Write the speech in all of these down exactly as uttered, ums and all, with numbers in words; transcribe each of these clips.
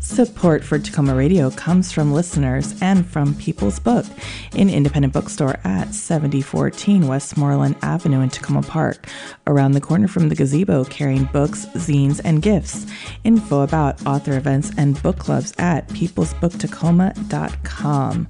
Support for Tacoma Radio comes from listeners and from People's Book, an independent bookstore at seventy fourteen Westmoreland Avenue in Tacoma Park, around the corner from the gazebo, carrying books, zines, and gifts. Info about author events and book clubs at peoples book tacoma dot com.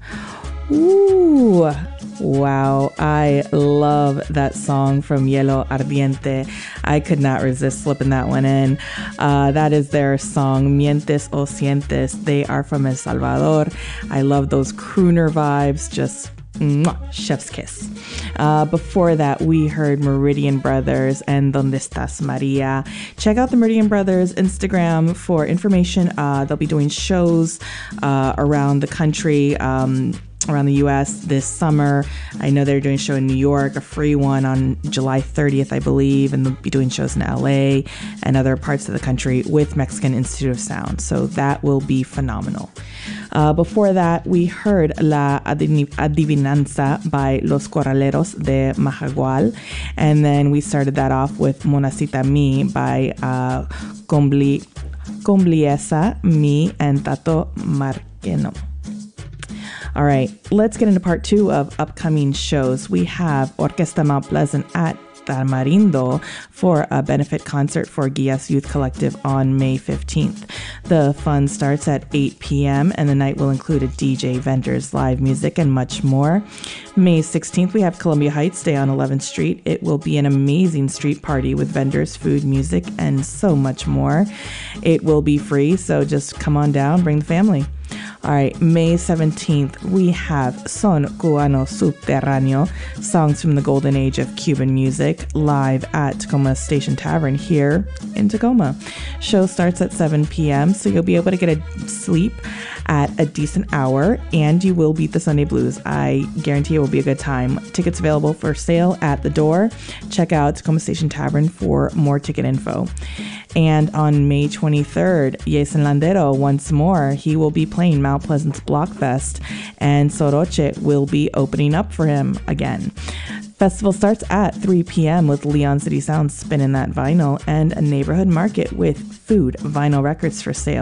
Ooh, wow. I love that song from Hielo Ardiente. I could not resist slipping that one in. Uh, that is their song, Mientes o Sientes. They are from El Salvador. I love those crooner vibes, just mwah, chef's kiss. Uh, before that, we heard Meridian Brothers and Donde Estás Maria. Check out the Meridian Brothers Instagram for information. Uh, they'll be doing shows uh, around the country, um, around the U S this summer. I know they're doing a show in New York, a free one on July thirtieth, I believe, and they'll be doing shows in L A and other parts of the country with Mexican Institute of Sound. So that will be phenomenal. Uh, before that, we heard La Adivinanza by Los Corraleros de Majagual. And then we started that off with Monacita Mi by uh, Combli, Combliesa Mi and Tato Marqueno. All right, let's get into part two of upcoming shows. We have Orquesta Mount Pleasant at Tamarindo for a benefit concert for Guías Youth Collective on May fifteenth. The fun starts at eight p.m. and the night will include a D J, vendors, live music, and much more. May sixteenth, we have Columbia Heights Day on eleventh Street. It will be an amazing street party with vendors, food, music, and so much more. It will be free, so just come on down, bring the family. All right, May seventeenth, we have Son Cubano Subterráneo, songs from the golden age of Cuban music, live at Tacoma Station Tavern here in Tacoma. Show starts at seven p.m., so you'll be able to get a sleep at a decent hour, and you will beat the Sunday blues. I guarantee it will be a good time. Tickets available for sale at the door. Check out Tacoma Station Tavern for more ticket info. And on May twenty-third, Jason Landero once more. He will be playing Mount Pleasant's Blockfest, and Soroche will be opening up for him again. Festival starts at three p.m. with Leon City Sounds spinning that vinyl, and a neighborhood market with food, vinyl records for sale.